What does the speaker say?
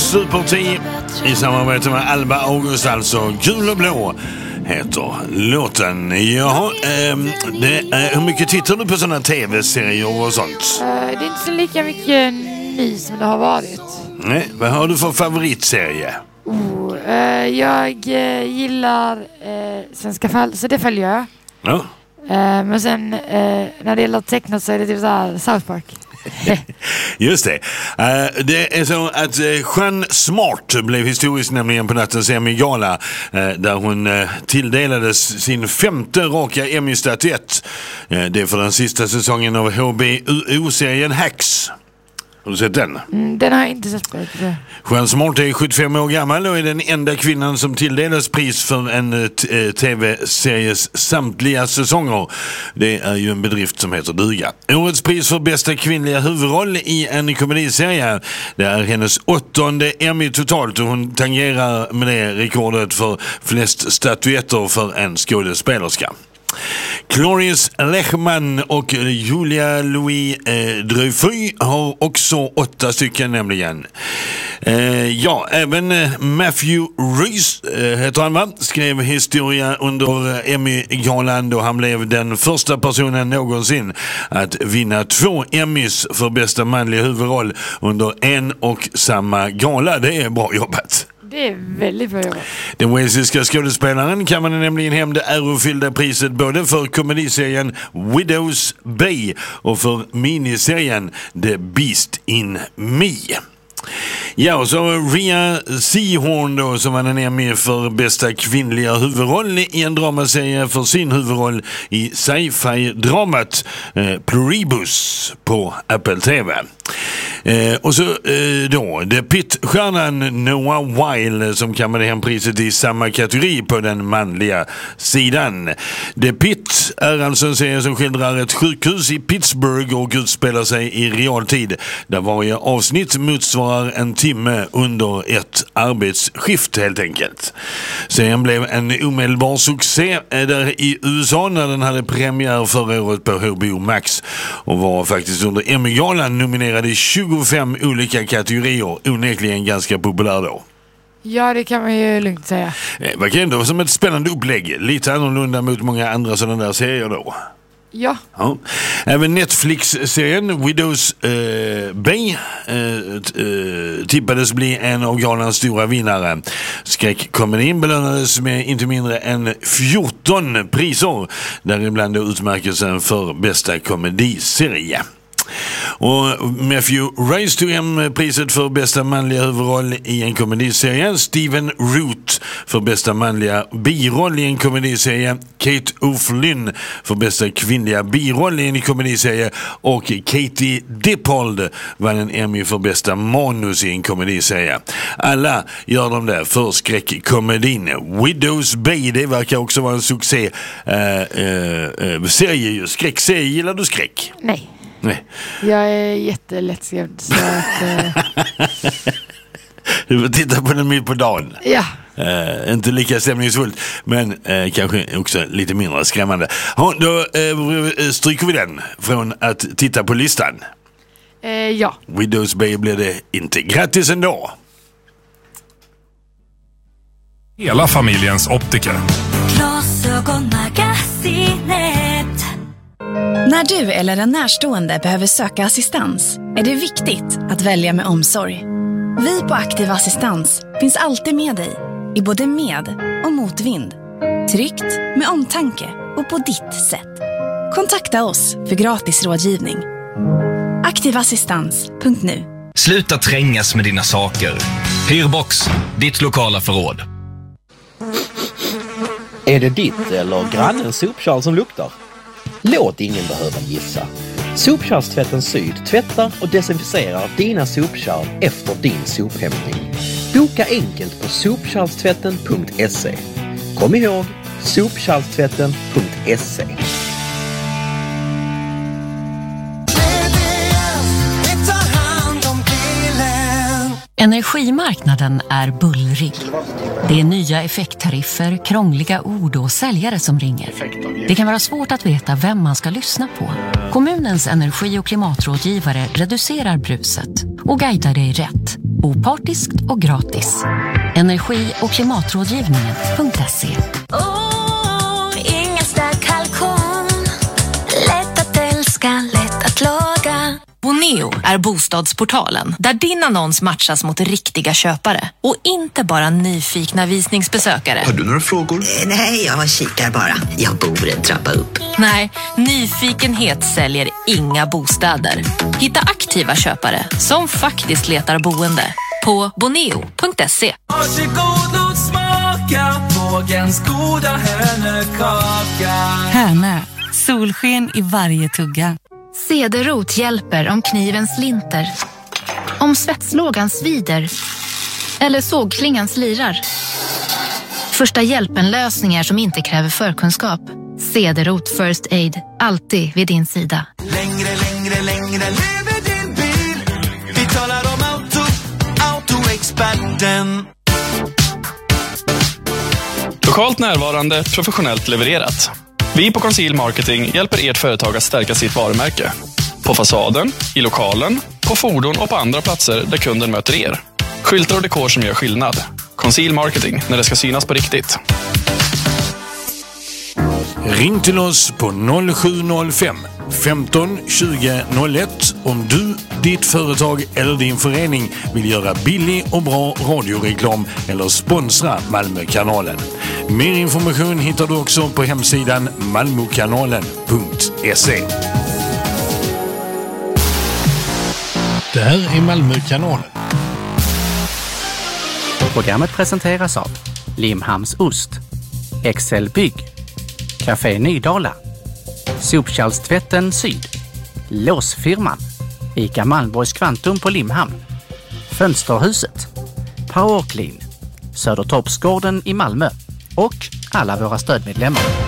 Super 10 i samarbete med Alba August, alltså Gul och blå heter låten. Jaha, hur mycket tittar du på sådana tv-serier och sånt? Det är inte så lika mycket ny som det har varit. Nej, vad har du för favoritserie? Jag gillar Svenska fall, så det följer jag. Ja. Men sen när det gäller tecknat så är det typ så här South Park. Just det. Det är så att Jeanne Smart blev historisk nämligen på nattens Emmy-gala där hon tilldelades sin 5:e raka Emmy-statyett. Det är för den sista säsongen av HBO-serien Hacks. Har du sett den? Den har jag inte sett på. Jeanne Smart är 75 år gammal och är den enda kvinnan som tilldelas pris för en tv-series samtliga säsonger. Det är ju en bedrift som heter duga. Årets pris för bästa kvinnliga huvudroll i en komediserie, det är hennes 8:e Emmy totalt och hon tangerar med det rekordet för flest statyetter för en skådespelerska. Cloris Leachman och Julia Louis-Dreyfus har också 8 stycken nämligen. Även Matthew Rhys heter han, va? Skrev historia under Emmy-galan då han blev den första personen någonsin att vinna 2 Emmys för bästa manliga huvudroll under en och samma gala. Det är bra jobbat. Det är väldigt bra jobbat. Den walesiska skådespelaren kan man nämligen hem det ärofyllda priset både för komediserien Widow's Bay och för miniserien The Beast in Me. Ja, och så Rhea Seehorn då, som vann en Emmy för bästa kvinnliga huvudroll i en dramaserie för sin huvudroll i sci-fi-dramat Pluribus på Apple TV. Och så då The Pitt-stjärnan Noah Weil som kammade hem priset i samma kategori på den manliga sidan. The Pitt är alltså en serie som skildrar ett sjukhus i Pittsburgh och utspelar sig i realtid, där varje avsnitt motsvarar en timme under ett arbetsskift helt enkelt. Serien blev en omedelbar succé där i USA när den hade premiär förra året på HBO Max och var faktiskt under Emmy-galan nominerad i 25 olika kategorier, onekligen ganska populär då. Ja, det kan man ju lugnt säga. Det verkar ändå som ett spännande upplägg, lite annorlunda mot många andra sådana där serier då. Ja. Även Netflix-serien Widow's Bay tippades bli en av galans stora vinnare. Skräckkomedin belönades med inte mindre än 14 priser, däribland utmärkelsen för bästa komediserie. Och Matthew Rhys tog hem priset för bästa manliga huvudroll i en komediserie, Stephen Root för bästa manliga biroll i en komediserie, Kate O'Flynn för bästa kvinnliga biroll i en komediserie och Katie Dippold vann en Emmy för bästa manus i en komediserie. Alla gör de där för skräckkomedin. Widow's Bay, det verkar också vara en succé serie, ju skräckserie. Gillar du skräck? Nej. Nej. Jag är jättelättskrämd så att... Du får titta på den mitt på dagen. Ja. Inte lika stämningsfullt, men kanske också lite mindre skrämmande. Då stryker vi den från att titta på listan. Ja. Widow's Bay blir det inte. Grattis ändå! Hela familjens optiker. När du eller en närstående behöver söka assistans är det viktigt att välja med omsorg. Vi på Aktiv Assistans finns alltid med dig, i både med- och motvind. Tryggt, med omtanke och på ditt sätt. Kontakta oss för gratis rådgivning. Aktivassistans.nu. Sluta trängas med dina saker. Hyrbox, ditt lokala förråd. Är det ditt eller grannens sopkärl som luktar? Låt ingen behöva gissa. Sopkärlstvätten Syd tvättar och desinficerar dina sopkärl efter din sophämtning. Boka enkelt på sopkärlstvätten.se. Kom ihåg, sopkärlstvätten.se. Energimarknaden är bullrig. Det är nya effekttariffer, krångliga ord och säljare som ringer. Det kan vara svårt att veta vem man ska lyssna på. Kommunens energi- och klimatrådgivare reducerar bruset och guidar dig rätt. Opartiskt och gratis. Energi- och klimatrådgivningen.se. Lätt att älska, lätt att laga. Boneo är bostadsportalen där din annons matchas mot riktiga köpare och inte bara nyfikna visningsbesökare. Har du några frågor? Nej, jag kikar bara. Jag bor en trappa upp. Nej, nyfikenhet säljer inga bostäder. Hitta aktiva köpare som faktiskt letar boende på boneo.se. Varsågod och smaka Vågens goda hönökaka. Hönö, solsken i varje tugga. Cederrot hjälper om kniven slinter, om svetslågan svider eller sågklingan slirar. Första hjälpen-lösningar som inte kräver förkunskap. Cederrot First Aid, alltid vid din sida. Längre, längre, längre lever din bil. Vi talar om Autoexperten. Lokalt närvarande, professionellt levererat. Vi på Conceal Marketing hjälper ert företag att stärka sitt varumärke. På fasaden, i lokalen, på fordon och på andra platser där kunden möter er. Skyltar och dekor som gör skillnad. Conceal Marketing, när det ska synas på riktigt. Ring till oss på 0705 15 20 01 om du, ditt företag eller din förening vill göra billig och bra radioreklam eller sponsra Malmökanalen. Mer information hittar du också på hemsidan malmokanalen.se. Det här är Malmökanalen. Programmet presenteras av Limhamns Ost, Excel Bygg, Café Nydala, Sopkärlstvätten Syd, Låsfirman, Ica Malmborgs Kvantum på Limhamn, Fönsterhuset, Powerclean, Södertorpsgården i Malmö och alla våra stödmedlemmar.